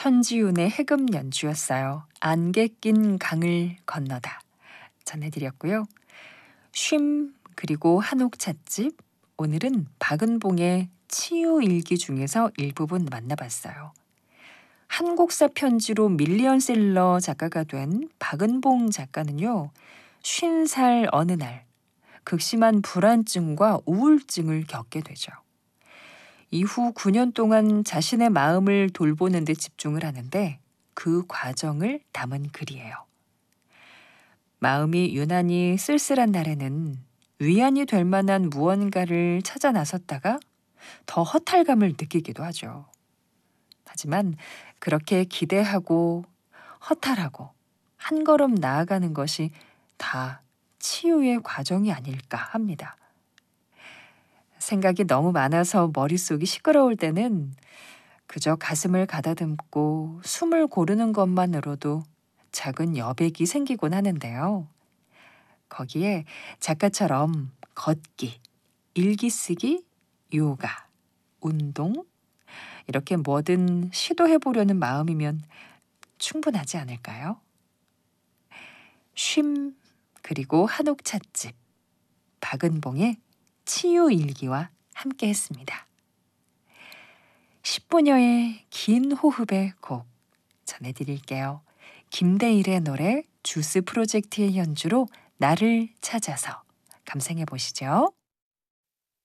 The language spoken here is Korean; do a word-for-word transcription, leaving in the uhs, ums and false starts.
천지윤의 해금 연주였어요. 안개 낀 강을 건너다 전해드렸고요. 쉼 그리고 한옥 찻집, 오늘은 박은봉의 치유일기 중에서 일부분 만나봤어요. 한국사 편지로 밀리언셀러 작가가 된 박은봉 작가는요. 쉰 살 어느 날 극심한 불안증과 우울증을 겪게 되죠. 이후 구 년 동안 자신의 마음을 돌보는 데 집중을 하는데 그 과정을 담은 글이에요. 마음이 유난히 쓸쓸한 날에는 위안이 될 만한 무언가를 찾아 나섰다가 더 허탈감을 느끼기도 하죠. 하지만 그렇게 기대하고 허탈하고 한 걸음 나아가는 것이 다 치유의 과정이 아닐까 합니다. 생각이 너무 많아서 머릿속이 시끄러울 때는 그저 가슴을 가다듬고 숨을 고르는 것만으로도 작은 여백이 생기곤 하는데요. 거기에 작가처럼 걷기, 일기 쓰기, 요가, 운동 이렇게 뭐든 시도해보려는 마음이면 충분하지 않을까요? 쉼 그리고 한옥 찻집, 박은봉의 치유일기와 함께 했습니다. 십 분여의 긴 호흡의 곡 전해드릴게요. 김대일의 노래 주스 프로젝트의 연주로 나를 찾아서 감상해 보시죠.